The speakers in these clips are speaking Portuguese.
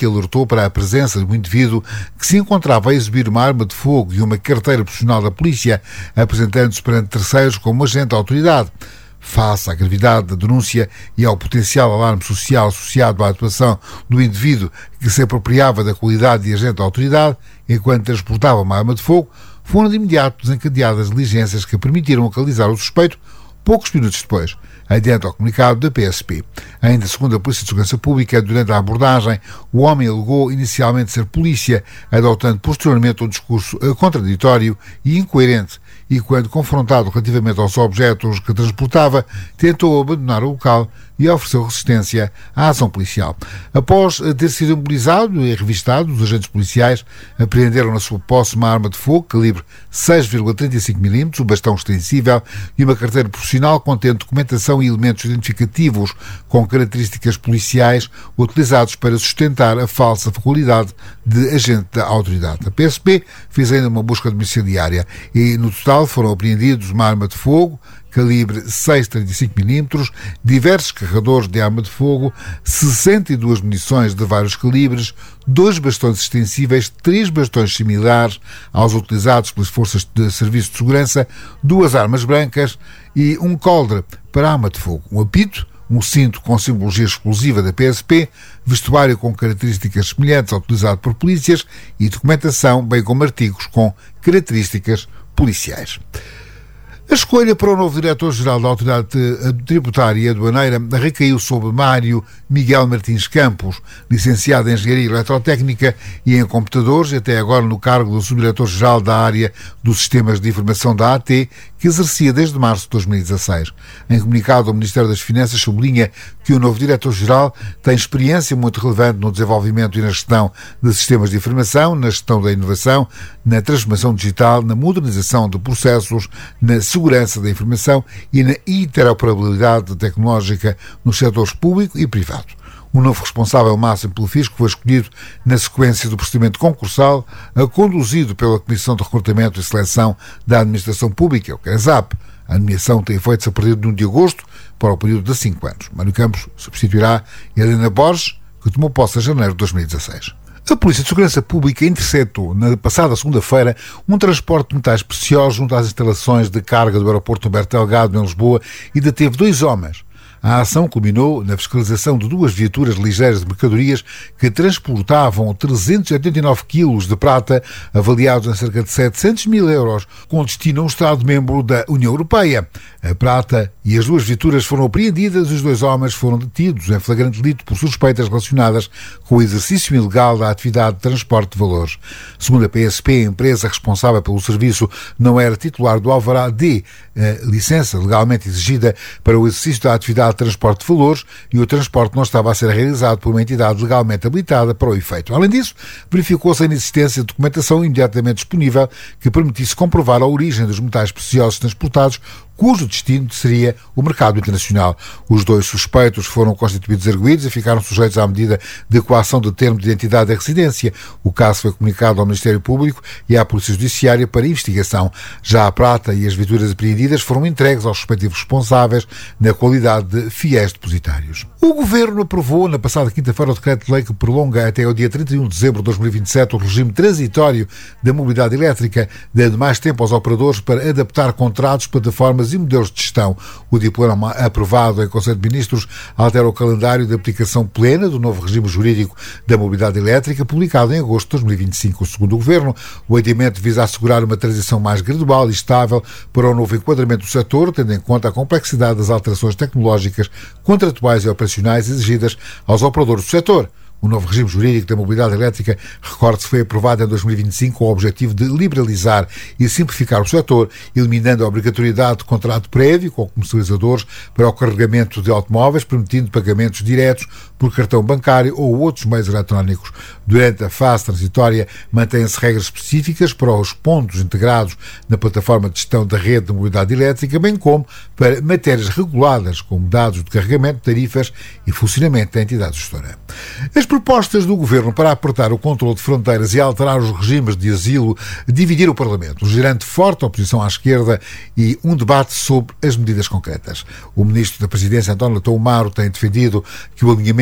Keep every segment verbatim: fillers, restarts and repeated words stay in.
que alertou para a presença de um indivíduo que se encontrava a exibir uma arma de fogo e uma carteira profissional da polícia, apresentando-se perante terceiros como agente da autoridade. Face à gravidade da denúncia e ao potencial alarme social associado à atuação do indivíduo que se apropriava da qualidade de agente da autoridade enquanto transportava uma arma de fogo, foram de imediato desencadeadas diligências que permitiram localizar o suspeito poucos minutos depois, adiante ao comunicado da P S P. Ainda segundo a Polícia de Segurança Pública, durante a abordagem, o homem alegou inicialmente ser polícia, adotando posteriormente um discurso contraditório e incoerente, e quando confrontado relativamente aos objetos que transportava, tentou abandonar o local e ofereceu resistência à ação policial. Após ter sido imobilizado e revistado, os agentes policiais apreenderam na sua posse uma arma de fogo calibre seis vírgula trinta e cinco milímetros, um bastão extensível e uma carteira profissional contendo documentação e elementos identificativos com características policiais utilizados para sustentar a falsa qualidade de agente da autoridade. A P S P fez ainda uma busca domiciliária e, no total, foram apreendidos uma arma de fogo calibre seis vírgula trinta e cinco milímetros, diversos carregadores de arma de fogo, sessenta e duas munições de vários calibres, dois bastões extensíveis, três bastões similares aos utilizados pelas forças de serviço de segurança, duas armas brancas e um coldre para arma de fogo, um apito, um cinto com simbologia explosiva da P S P, vestuário com características semelhantes ao utilizado por polícias e documentação, bem como artigos com características policiais. A escolha para o novo diretor-geral da Autoridade Tributária e Aduaneira recaiu sobre Mário Miguel Martins Campos, licenciado em Engenharia Eletrotécnica e em Computadores, e até agora no cargo do subdiretor-geral da área dos Sistemas de Informação da A T, que exercia desde março de dois mil e dezasseis. Em comunicado, o Ministério das Finanças sublinha que o novo diretor-geral tem experiência muito relevante no desenvolvimento e na gestão de sistemas de informação, na gestão da inovação, na transformação digital, na modernização de processos, na segurança da informação e na interoperabilidade tecnológica nos setores público e privado. O novo responsável máximo pelo fisco foi escolhido na sequência do procedimento concursal conduzido pela Comissão de Recrutamento e Seleção da Administração Pública, o CRESAP. A nomeação tem efeitos a partir de um de agosto para o período de cinco anos. Mário Campos substituirá Helena Borges, que tomou posse em janeiro de dois mil e dezasseis. A Polícia de Segurança Pública interceptou, na passada segunda-feira, um transporte de metais preciosos junto às instalações de carga do aeroporto Humberto Delgado, em Lisboa, e deteve dois homens. A ação culminou na fiscalização de duas viaturas ligeiras de mercadorias que transportavam trezentos e oitenta e nove quilos de prata, avaliados em cerca de setecentos mil euros, com destino a um Estado-membro da União Europeia. A prata e as duas viaturas foram apreendidas e os dois homens foram detidos em flagrante delito por suspeitas relacionadas com o exercício ilegal da atividade de transporte de valores. Segundo a P S P, a empresa responsável pelo serviço não era titular do alvará D, a licença legalmente exigida para o exercício da atividade de transporte de valores, e o transporte não estava a ser realizado por uma entidade legalmente habilitada para o efeito. Além disso, verificou-se a inexistência de documentação imediatamente disponível que permitisse comprovar a origem dos metais preciosos transportados, cujo destino seria o mercado internacional. Os dois suspeitos foram constituídos arguidos e ficaram sujeitos à medida de coação de termo de identidade da residência. O caso foi comunicado ao Ministério Público e à Polícia Judiciária para investigação. Já a prata e as viaturas apreendidas foram entregues aos respectivos responsáveis na qualidade de fiéis depositários. O Governo aprovou na passada quinta-feira o decreto-lei que prolonga até ao dia trinta e um de dezembro de dois mil e vinte e sete o regime transitório da mobilidade elétrica, dando mais tempo aos operadores para adaptar contratos, plataformas e modelos de gestão. O diploma aprovado em Conselho de Ministros altera o calendário de aplicação plena do novo regime jurídico da mobilidade elétrica, publicado em agosto de dois mil e vinte e cinco. Segundo o Governo, o adiamento visa assegurar uma transição mais gradual e estável para o novo enquadramento do setor, tendo em conta a complexidade das alterações tecnológicas, contratuais e operacionais exigidas aos operadores do setor. O novo regime jurídico da mobilidade elétrica, recorde-se, foi aprovado em dois mil e vinte e cinco com o objetivo de liberalizar e simplificar o setor, eliminando a obrigatoriedade de contrato prévio com comercializadores para o carregamento de automóveis, permitindo pagamentos diretos por cartão bancário ou outros meios eletrónicos. Durante a fase transitória, mantêm-se regras específicas para os pontos integrados na plataforma de gestão da rede de mobilidade elétrica, bem como para matérias reguladas, como dados de carregamento, tarifas e funcionamento da entidade gestora. As propostas do Governo para apertar o controle de fronteiras e alterar os regimes de asilo dividiram o Parlamento, gerando forte oposição à esquerda e um debate sobre as medidas concretas. O Ministro da Presidência, António Leitão Amaro, tem defendido que o alinhamento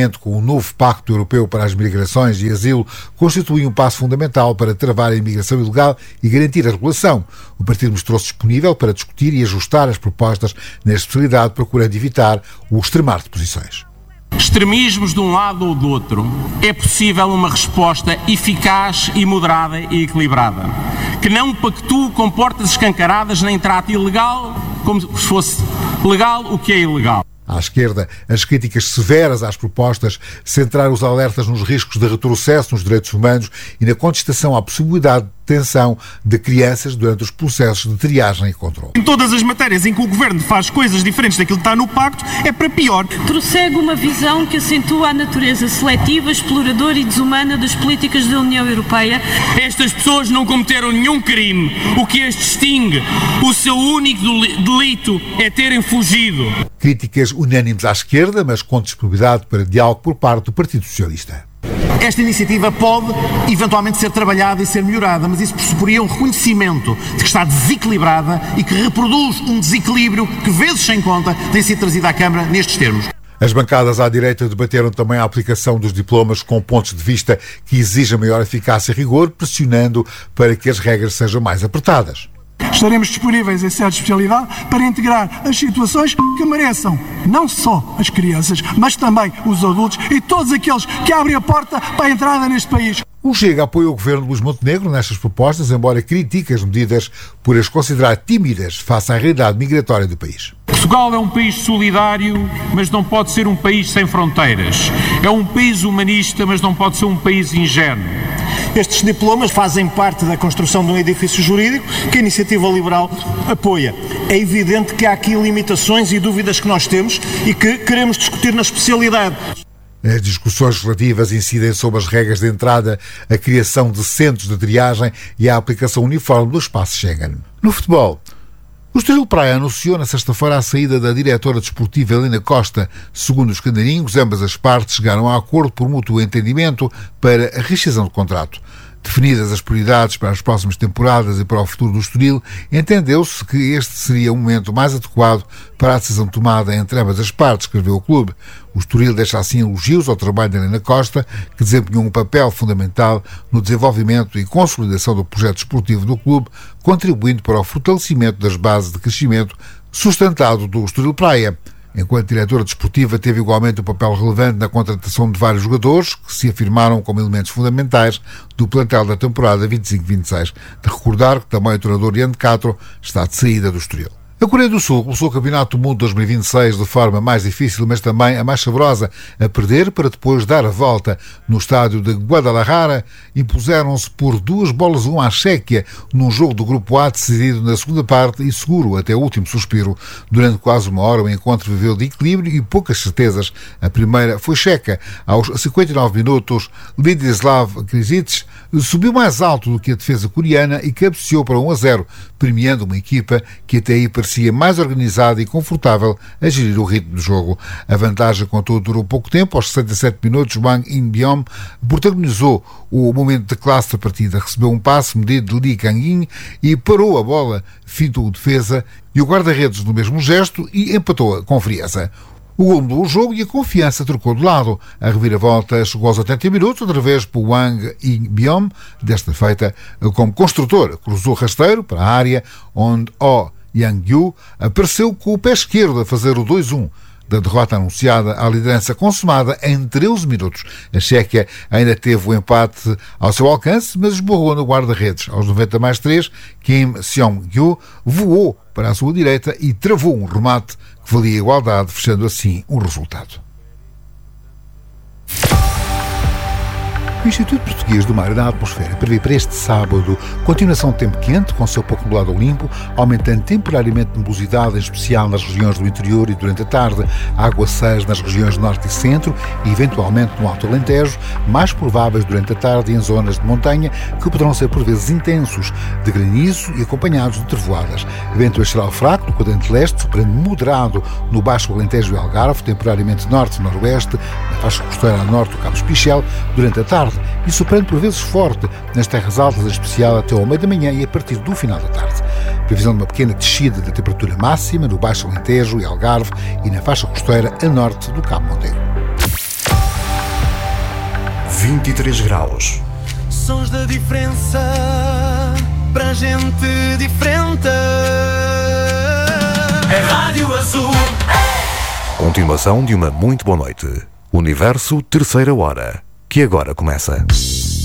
juntamente com o novo Pacto Europeu para as Migrações e Asilo, constitui um passo fundamental para travar a imigração ilegal e garantir a regulação. O partido mostrou-se disponível para discutir e ajustar as propostas na especialidade, procurando evitar o extremar de posições. Extremismos de um lado ou do outro, é possível uma resposta eficaz e moderada e equilibrada, que não pactue com portas escancaradas nem trate ilegal como se fosse legal o que é ilegal. À esquerda, as críticas severas às propostas centraram os alertas nos riscos de retrocesso nos direitos humanos e na contestação à possibilidade de detenção de crianças durante os processos de triagem e controle. Em todas as matérias em que o Governo faz coisas diferentes daquilo que está no Pacto, é para pior. Prossegue uma visão que acentua a natureza seletiva, exploradora e desumana das políticas da União Europeia. Estas pessoas não cometeram nenhum crime. O que as distingue, o seu único delito é terem fugido. Críticas unânimes à esquerda, mas com disponibilidade para diálogo por parte do Partido Socialista. Esta iniciativa pode, eventualmente, ser trabalhada e ser melhorada, mas isso pressuporia um reconhecimento de que está desequilibrada e que reproduz um desequilíbrio que, vezes sem conta, tem sido trazido à Câmara nestes termos. As bancadas à direita debateram também a aplicação dos diplomas com pontos de vista que exigem maior eficácia e rigor, pressionando para que as regras sejam mais apertadas. Estaremos disponíveis em certa especialidade para integrar as situações que mereçam não só as crianças, mas também os adultos e todos aqueles que abrem a porta para a entrada neste país. O Chega apoia o governo de Luís Montenegro nestas propostas, embora critique as medidas por as considerar tímidas face à realidade migratória do país. Portugal é um país solidário, mas não pode ser um país sem fronteiras. É um país humanista, mas não pode ser um país ingênuo. Estes diplomas fazem parte da construção de um edifício jurídico que a Iniciativa Liberal apoia. É evidente que há aqui limitações e dúvidas que nós temos e que queremos discutir na especialidade. As discussões relativas incidem sobre as regras de entrada, a criação de centros de triagem e a aplicação uniforme do espaço Schengen. No futebol, o Estoril Praia anunciou na sexta-feira a saída da diretora desportiva Helena Costa. Segundo os canarinhos, ambas as partes chegaram a acordo por mútuo entendimento para a rescisão do contrato. Definidas as prioridades para as próximas temporadas e para o futuro do Estoril, entendeu-se que este seria o momento mais adequado para a decisão tomada entre ambas as partes, escreveu o clube. O Estoril deixa assim elogios ao trabalho de Helena Costa, que desempenhou um papel fundamental no desenvolvimento e consolidação do projeto esportivo do clube, contribuindo para o fortalecimento das bases de crescimento sustentado do Estoril Praia. Enquanto diretora desportiva, teve igualmente um papel relevante na contratação de vários jogadores que se afirmaram como elementos fundamentais do plantel da temporada vinte e cinco vinte e seis. De recordar que também o treinador Ian Castro está de saída do Estoril. A Coreia do Sul começou o Campeonato do Mundo dois mil e vinte e seis de forma mais difícil, mas também a mais saborosa, a perder para depois dar a volta. No estádio de Guadalajara, impuseram-se por duas bolas a um à Chequia, num jogo do Grupo A decidido na segunda parte e seguro até o último suspiro. Durante quase uma hora o encontro viveu de equilíbrio e poucas certezas. A primeira foi checa. Aos cinquenta e nove minutos, Ladislav Krisic subiu mais alto do que a defesa coreana e cabeceou para um a zero, premiando uma equipa que até aí parecia mais organizada e confortável a gerir o ritmo do jogo. A vantagem, contudo, durou pouco tempo. Aos sessenta e sete minutos, Wang In-byom protagonizou o momento de classe da partida. Recebeu um passe medido de Lee Kang-in e parou a bola, fintou o defesa e o guarda-redes no mesmo gesto e empatou com frieza. O gol mudou o jogo e a confiança trocou de lado. A reviravolta chegou aos oitenta minutos, outra vez por Wang In-byom, desta feita como construtor. Cruzou rasteiro para a área, onde Oh Yang-yu apareceu com o pé esquerdo a fazer o dois a um. Da derrota anunciada à liderança consumada em treze minutos. A Chequia ainda teve o empate ao seu alcance, mas esborrou no guarda-redes. Aos noventa mais três, Kim Seong-gyu voou para a sua direita e travou um remate que valia a igualdade, fechando assim o resultado. O Instituto Português do Mar e da Atmosfera prevê para este sábado continuação de tempo quente, com céu pouco nublado ao limpo, aumentando temporariamente a nebulosidade, em especial nas regiões do interior e durante a tarde, aguaceiros nas regiões norte e centro e, eventualmente, no Alto Alentejo, mais prováveis durante a tarde e em zonas de montanha, que poderão ser por vezes intensos, de granizo e acompanhados de trevoadas. Vento esteral fraco no quadrante leste, superando moderado no Baixo Alentejo e Algarve, temporariamente norte-noroeste, na faixa costeira a norte do Cabo Espichel, durante a tarde, e soprando por vezes forte nas terras altas, em especial até ao meio da manhã e a partir do final da tarde. Previsão de uma pequena descida da temperatura máxima no Baixo Alentejo e Algarve e na faixa costeira a norte do Cabo Monteiro. vinte e três graus. Sons da diferença para gente diferente. É Rádio Azul. Continuação de uma muito boa noite. Universo Terceira Hora, que agora começa.